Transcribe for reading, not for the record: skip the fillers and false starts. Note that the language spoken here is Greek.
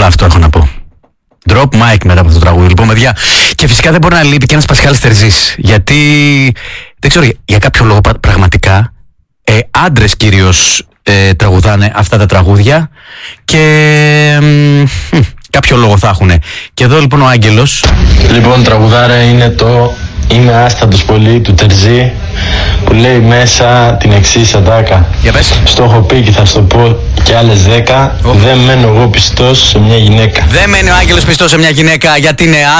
Απλά αυτό έχω να πω. Drop mic μετά από αυτό το τραγούδι. Λοιπόν, παιδιά, και φυσικά δεν μπορεί να λείπει και ένας Πασχάλης Τερζής. Γιατί, δεν ξέρω, για κάποιο λόγο πραγματικά, άντρες κυρίως τραγουδάνε αυτά τα τραγούδια και κάποιο λόγο θα έχουν. Και εδώ λοιπόν ο Άγγελος. Λοιπόν, τραγουδάρα είναι το «Είμαι άστατος πολύ» του Τερζή, που λέει μέσα την εξής ατάκα. Για πες. Στο έχω πει και θα στο πω και άλλες 10. Δεν μένω εγώ πιστός σε μια γυναίκα. Δεν μένει ο Άγγελος πιστός σε μια γυναίκα γιατί είναι